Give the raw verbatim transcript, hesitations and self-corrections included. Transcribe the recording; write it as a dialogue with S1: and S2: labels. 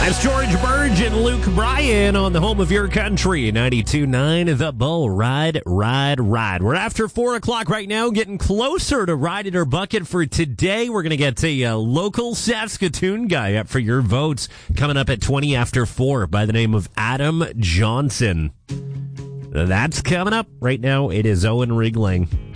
S1: That's George Burge and Luke Bryan on the home of your country, ninety-two point nine The Bull. Ride, ride, ride. We're after four o'clock right now, getting closer to Ride It or Bucket for today. We're going to get a uh, local Saskatoon guy up for your votes coming up at twenty after four by the name of Adam Johnson. That's coming up. Right now, it is Owen Riegling.